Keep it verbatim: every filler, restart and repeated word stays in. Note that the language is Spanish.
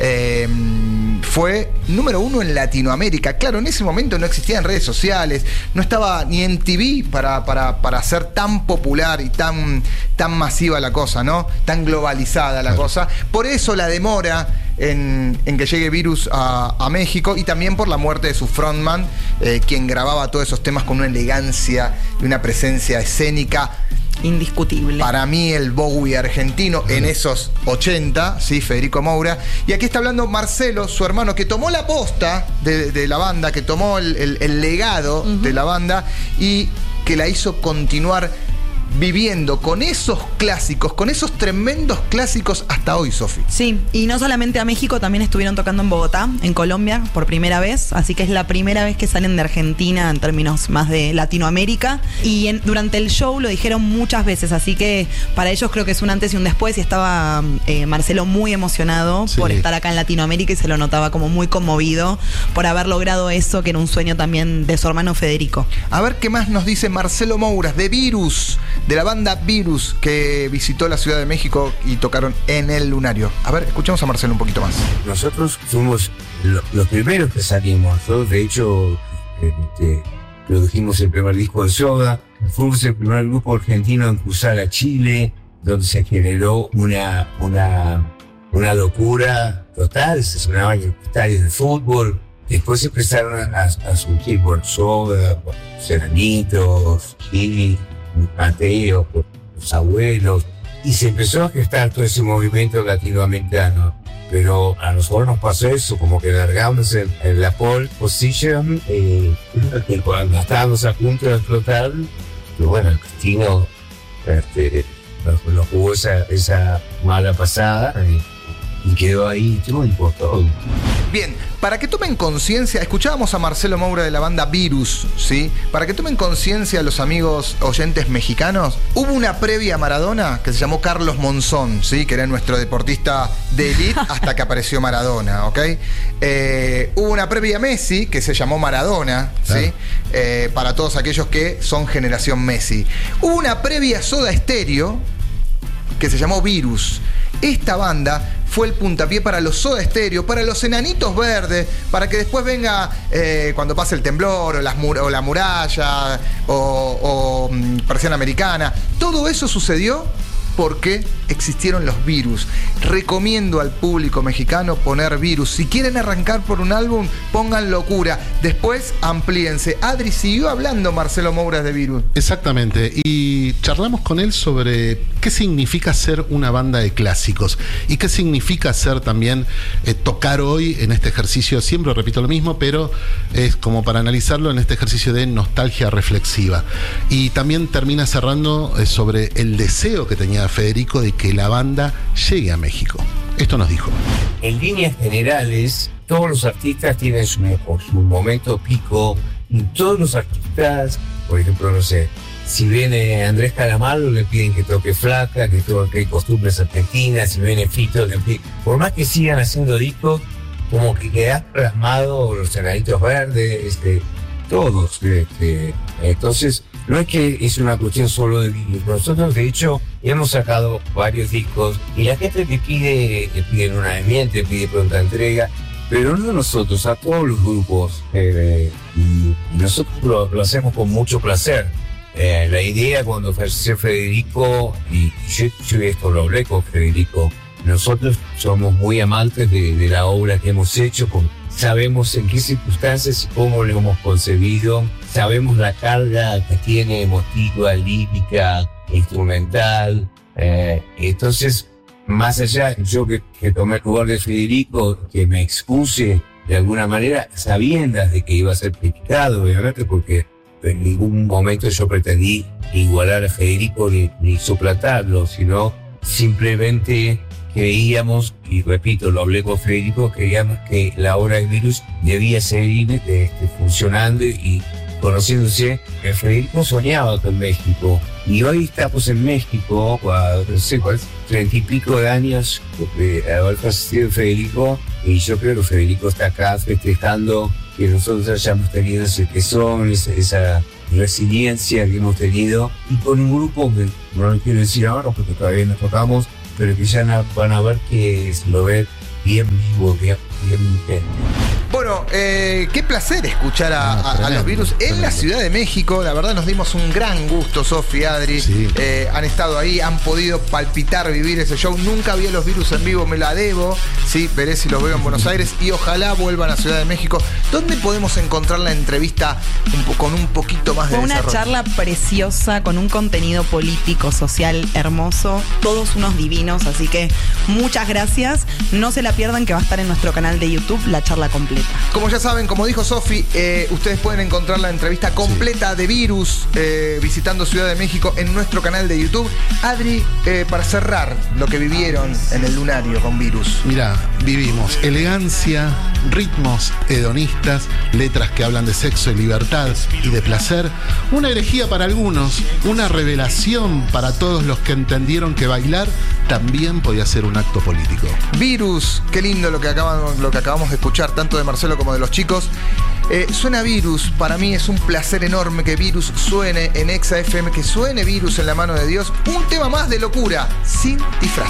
eh, fue número uno en Latinoamérica. Claro, en ese momento no existían redes sociales, no estaba ni en T V para, para, para ser tan popular y tan, tan masiva la cosa, ¿no? Tan globalizada la cosa. Por eso la demora en, en que llegue Virus a, a México, y también por la muerte de su frontman, eh, quien grababa todos esos temas con una elegancia y una presencia escénica indiscutible. Para mí el Bowie argentino en esos ochenta, ¿sí? Federico Moura. Y aquí está hablando Marcelo, su hermano, que tomó la posta de, de la banda, que tomó el, el, el legado uh-huh. de la banda y que la hizo continuar viviendo con esos clásicos, con esos tremendos clásicos hasta hoy, Sofi. Sí, y no solamente a México, también estuvieron tocando en Bogotá, en Colombia, por primera vez, así que es la primera vez que salen de Argentina en términos más de Latinoamérica, y en, durante el show lo dijeron muchas veces, así que para ellos creo que es un antes y un después, y estaba eh, Marcelo muy emocionado sí. por estar acá en Latinoamérica, y se lo notaba como muy conmovido por haber logrado eso, que era un sueño también de su hermano Federico. A ver qué más nos dice Marcelo Mouras, de Virus, de la banda Virus, que visitó la Ciudad de México y tocaron en el Lunario. A ver, escuchemos a Marcelo un poquito más. Nosotros fuimos lo, los primeros que salimos, ¿no? De hecho, este, produjimos el primer disco de Soda, fuimos el primer grupo argentino en cruzar a Chile, donde se generó una, una, una locura total, se sonaban en estadios de fútbol. Después empezaron a, a surgir por Soda, por Serranitos, Gini, Mateo, por los abuelos, y se empezó a gestar todo ese movimiento latinoamericano. Pero a nosotros nos pasó eso, como que largamos en, en la pole position, eh, y cuando estábamos a punto de explotar, pero bueno, el destino este, nos, nos jugó esa, esa mala pasada y, y quedó ahí, todo por todo. Bien, para que tomen conciencia, escuchábamos a Marcelo Moura de la banda Virus, ¿sí? Para que tomen conciencia los amigos oyentes mexicanos, hubo una previa a Maradona que se llamó Carlos Monzón, ¿sí? Que era nuestro deportista de élite hasta que apareció Maradona, ¿ok? Eh, hubo una previa a Messi que se llamó Maradona, ¿sí? Claro. Eh, para todos aquellos que son generación Messi. Hubo una previa a Soda Stereo que se llamó Virus. Esta banda fue el puntapié para los Soda Stereo, para los Enanitos Verdes, para que después venga eh, cuando pase el temblor, o, las mur- o la muralla, o, o um, Persiana Americana. Todo eso sucedió porque existieron los Virus. Recomiendo al público mexicano poner Virus. Si quieren arrancar por un álbum, pongan Locura. Después amplíense. Adri, siguió hablando Marcelo Mouras de Virus. Exactamente. Y charlamos con él sobre qué significa ser una banda de clásicos y qué significa ser también eh, tocar hoy en este ejercicio. Siempre repito lo mismo, pero es como para analizarlo en este ejercicio de nostalgia reflexiva. Y también termina cerrando eh, sobre el deseo que tenía Federico de que la banda llegue a México. Esto nos dijo. En líneas generales, todos los artistas tienen su, su momento pico, y todos los artistas, por ejemplo, no sé, si viene Andrés Calamaro le piden que toque Flaca, que toque Costumbres Argentinas, si viene Fito le piden, por más que sigan haciendo discos, como que quedan plasmados los Enanitos Verdes, este, todos, este, entonces no es que es una cuestión solo de Virus. Nosotros, de hecho, hemos sacado varios discos y la gente te pide, te pide una de te pide pronta entrega, pero no nosotros, a todos los grupos. Eh, y nosotros lo, lo hacemos con mucho placer. Eh, la idea cuando falleció Federico, y yo, yo esto lo hablé con Federico, nosotros somos muy amantes de, de la obra que hemos hecho, con, sabemos en qué circunstancias y cómo lo hemos concebido, sabemos la carga que tiene emotiva, lírica, instrumental. Eh, entonces, más allá, yo que, que tomé el lugar de Federico, que me expuse de alguna manera, sabiendas de que iba a ser criticado, obviamente, porque en ningún momento yo pretendí igualar a Federico ni, ni suplantarlo, sino simplemente creíamos, y repito, lo hablé con Federico, creíamos que la obra de Virus debía seguir este, funcionando y conociéndose. Que Federico soñaba con México, y hoy estamos en México, a, no sé cuál, treinta y pico de años de haber fallecido Federico, y yo creo que Federico está acá festejando que nosotros hayamos tenido ese tesón, esa, esa resiliencia que hemos tenido, y con un grupo que no lo quiero decir ahora porque todavía no tocamos, pero que ya van a ver que lo ven bien vivo, bien, bien vigente. Bueno, eh, qué placer escuchar a, Ah, a- a tremendo, los Virus en tremendo. la Ciudad de México. La verdad nos dimos un gran gusto, Sofi, Adri. Sí. Eh, han estado ahí, han podido palpitar, vivir ese show. Nunca vi a los Virus en vivo, me la debo. Sí, veré si los veo en Buenos Aires y ojalá vuelvan a Ciudad de México. ¿Dónde podemos encontrar la entrevista un po- con un poquito más de Fue una desarrollo? charla preciosa con un contenido político, social hermoso, todos unos divinos, así que muchas gracias. No se la pierdan que va a estar en nuestro canal de YouTube la charla completa. Como ya saben, como dijo Sofi, eh, ustedes pueden encontrar la entrevista completa de Virus eh, visitando Ciudad de México en nuestro canal de YouTube. Adri, eh, para cerrar lo que vivieron en el Lunario con Virus. Mira, vivimos elegancia, ritmos hedonistas, letras que hablan de sexo y libertad y de placer, una herejía para algunos, una revelación para todos los que entendieron que bailar también podía ser un acto político. Virus, qué lindo lo que, acaban, lo que acabamos de escuchar, tanto de Marcelo como de los chicos. Eh, suena Virus, para mí es un placer enorme que Virus suene en Exa F M, que suene Virus en la mano de Dios. Un tema más de locura, sin disfraz.